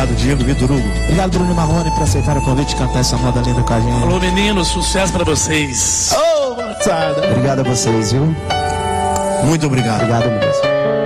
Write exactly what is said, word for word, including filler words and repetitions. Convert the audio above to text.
Obrigado, Diego. Vitor Hugo. Obrigado, Bruno Marrone, por aceitar o convite de cantar essa moda linda com a gente. Falou, meninos. Sucesso pra vocês. Oh, boa tarde. Obrigado a vocês, viu? Muito obrigado. Obrigado mesmo.